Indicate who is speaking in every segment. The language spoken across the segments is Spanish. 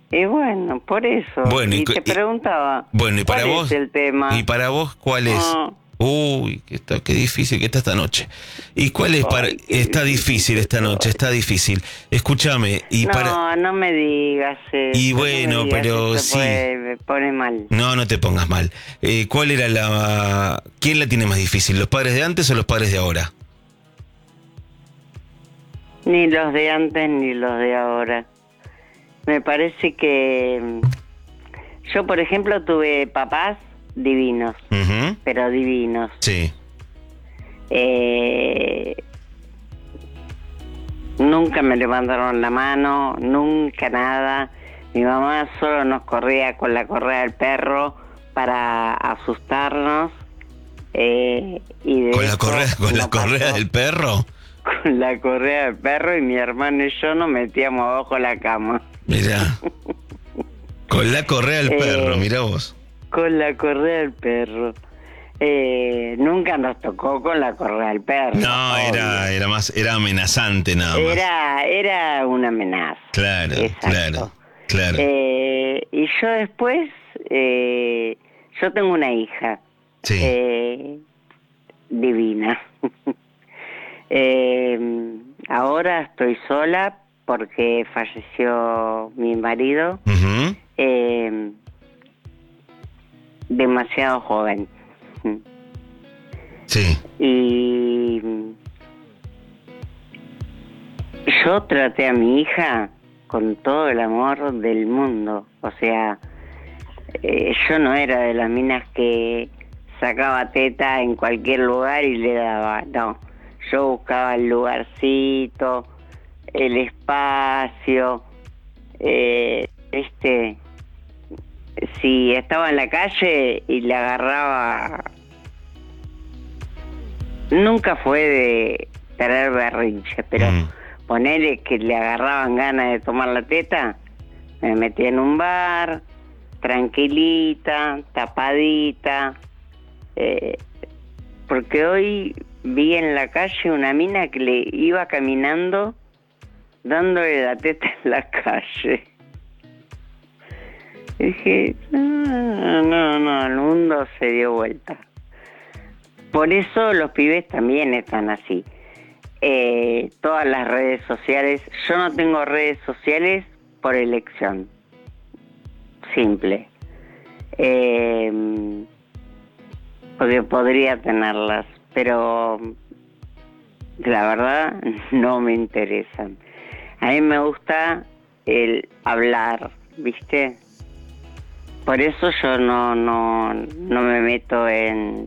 Speaker 1: Y bueno, por eso.
Speaker 2: Bueno,
Speaker 1: y te preguntaba,
Speaker 2: bueno, ¿y para
Speaker 1: ¿cuál
Speaker 2: vos?
Speaker 1: es el tema?
Speaker 2: ¿Y para vos cuál es?
Speaker 1: Ah,
Speaker 2: Uy, qué difícil que está esta noche. ¿Y cuál es para...?
Speaker 1: ay, qué
Speaker 2: Está
Speaker 1: difícil
Speaker 2: difícil
Speaker 1: que
Speaker 2: esta noche,
Speaker 1: soy.
Speaker 2: está difícil. Escúchame, y para...
Speaker 1: No, no me digas
Speaker 2: Y
Speaker 1: eso, no me
Speaker 2: bueno,
Speaker 1: digas
Speaker 2: pero
Speaker 1: eso
Speaker 2: sí.
Speaker 1: porque me pone mal.
Speaker 2: No, no te pongas mal. ¿Cuál era la... ¿Quién la tiene más difícil, los padres de antes o los padres de ahora?
Speaker 1: Ni los de antes ni los de ahora. Me parece que yo, por ejemplo, tuve papás divinos,
Speaker 2: Ujú.
Speaker 1: pero divinos.
Speaker 2: Sí.
Speaker 1: Nunca me levantaron la mano, nunca nada. Mi mamá solo nos corría con la correa del perro para asustarnos. Y de
Speaker 2: ¿Con la
Speaker 1: eso
Speaker 2: correa, con la
Speaker 1: no
Speaker 2: correa
Speaker 1: pasó.
Speaker 2: del perro?
Speaker 1: Con la correa del perro, y mi hermano y yo nos metíamos abajo de la cama.
Speaker 2: Mirá. Con la correa del perro, mirá vos.
Speaker 1: Con la correa del perro. Nunca nos tocó con la correa del perro.
Speaker 2: No,
Speaker 1: obvio.
Speaker 2: era amenazante nada más.
Speaker 1: Era una amenaza.
Speaker 2: Claro,
Speaker 1: Exacto.
Speaker 2: claro.
Speaker 1: Y yo después, yo tengo una hija
Speaker 2: Sí.
Speaker 1: divina. Ahora estoy sola porque falleció mi marido,
Speaker 2: Ujú.
Speaker 1: demasiado joven.
Speaker 2: Sí.
Speaker 1: Y yo traté a mi hija con todo el amor del mundo. O sea, yo no era de las minas que sacaba teta en cualquier lugar y le daba. No, yo buscaba el lugarcito, el espacio. Si estaba en la calle y le agarraba, nunca fue de tener berrinche, pero ponele que le agarraban ganas de tomar la teta, me metía en un bar, tranquilita, tapadita, porque hoy vi en la calle una mina que le iba caminando dándole la teta en la calle. Y dije, no, el mundo se dio vuelta. Por eso los pibes también están así. Todas las redes sociales, yo no tengo redes sociales por elección, simple. Porque podría tenerlas, pero la verdad no me interesan. A mí me gusta el hablar, ¿viste? Por eso yo no me meto en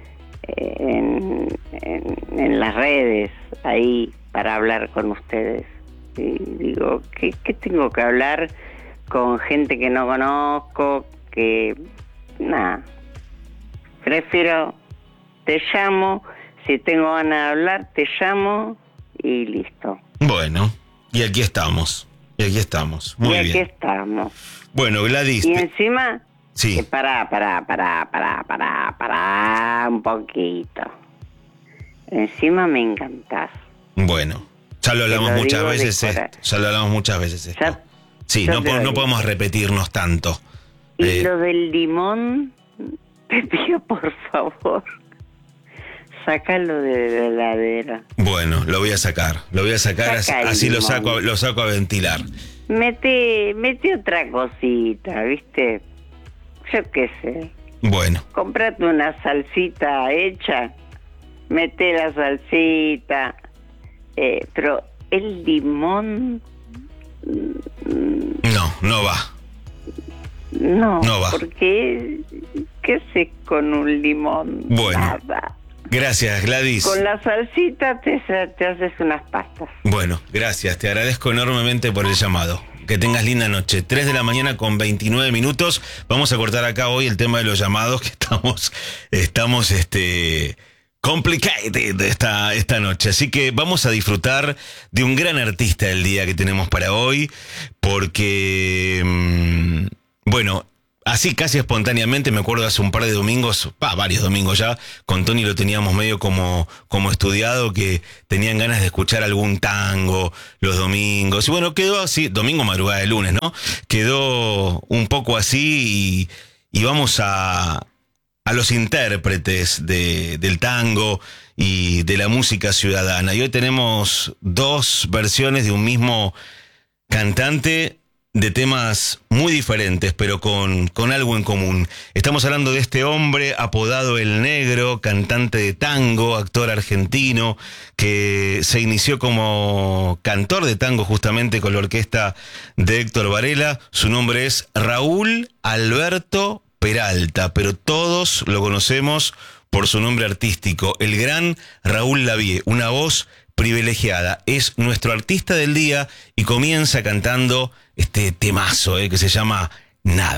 Speaker 1: las redes ahí para hablar con ustedes. Y digo, ¿qué tengo que hablar con gente que no conozco? Que nada, prefiero, te llamo, si tengo ganas de hablar, te llamo y listo.
Speaker 2: Bueno, y aquí estamos. Muy
Speaker 1: y aquí
Speaker 2: bien.
Speaker 1: estamos.
Speaker 2: Bueno, Gladys.
Speaker 1: Y encima,
Speaker 2: Sí.
Speaker 1: pará un poquito. Encima me encantás.
Speaker 2: Bueno, ya lo hablamos
Speaker 1: Te lo
Speaker 2: muchas
Speaker 1: digo de
Speaker 2: veces esto.
Speaker 1: corazón.
Speaker 2: Ya lo hablamos muchas veces esto.
Speaker 1: Ya-
Speaker 2: Sí,
Speaker 1: ya
Speaker 2: no,
Speaker 1: te lo
Speaker 2: no
Speaker 1: digo.
Speaker 2: podemos repetirnos tanto.
Speaker 1: Y lo del limón, te pido por favor, sácalo de la heladera.
Speaker 2: Bueno, lo voy a sacar,
Speaker 1: Saca el
Speaker 2: así lo
Speaker 1: limón.
Speaker 2: saco a ventilar.
Speaker 1: Mete otra cosita, ¿viste? Yo qué sé.
Speaker 2: Bueno,
Speaker 1: Comprate una salsita hecha, mete la salsita, pero el limón,
Speaker 2: no va.
Speaker 1: no
Speaker 2: No va.
Speaker 1: porque ¿qué haces con un limón?
Speaker 2: Bueno.
Speaker 1: Nada.
Speaker 2: Gracias, Gladys.
Speaker 1: Con la salsita te haces unas pastas.
Speaker 2: Bueno, gracias, te agradezco enormemente por el llamado. Que tengas linda noche. 3 de la mañana con 29 minutos. Vamos a cortar acá hoy el tema de los llamados, que estamos complicated esta noche. Así que vamos a disfrutar de un gran artista del día que tenemos para hoy, porque, bueno, así casi espontáneamente, me acuerdo hace un par de domingos, varios domingos ya, con Tony lo teníamos medio como estudiado, que tenían ganas de escuchar algún tango los domingos. Y bueno, quedó así, domingo, madrugada de lunes, ¿no? Quedó un poco así y vamos a los intérpretes del tango y de la música ciudadana. Y hoy tenemos dos versiones de un mismo cantante de temas muy diferentes, pero con algo en común. Estamos hablando de este hombre apodado El Negro, cantante de tango, actor argentino, que se inició como cantor de tango justamente con la orquesta de Héctor Varela. Su nombre es Raúl Alberto Peralta, pero todos lo conocemos por su nombre artístico, el gran Raúl Lavie, una voz privilegiada. Es nuestro artista del día y comienza cantando este temazo que se llama Nada.